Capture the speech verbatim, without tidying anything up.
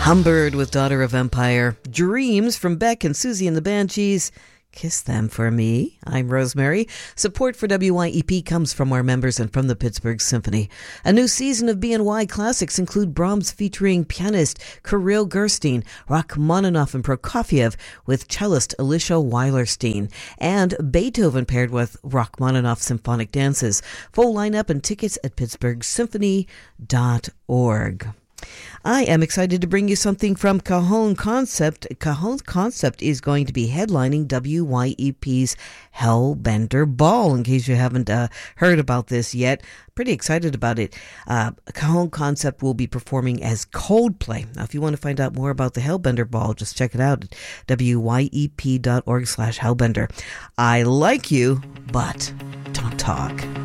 Humbird with Daughter of Empire. Dreams from Beck and Susie and the Banshees. Kiss Them for Me. I'm Rosemary. Support for W Y E P comes from our members and from the Pittsburgh Symphony. A new season of B N Y classics include Brahms featuring pianist Kirill Gerstein, Rachmaninoff and Prokofiev with cellist Alicia Weilerstein, and Beethoven paired with Rachmaninoff symphonic dances. Full lineup and tickets at pittsburgh symphony dot org. I am excited to bring you something from Cajon Concept. Cajon Concept is going to be headlining W Y E P's Hellbender Ball, in case you haven't uh, heard about this yet. Pretty excited about it. Uh, Cajon Concept will be performing as Coldplay. Now, if you want to find out more about the Hellbender Ball, just check it out at W Y E P dot org slash Hellbender. I like you, but don't talk.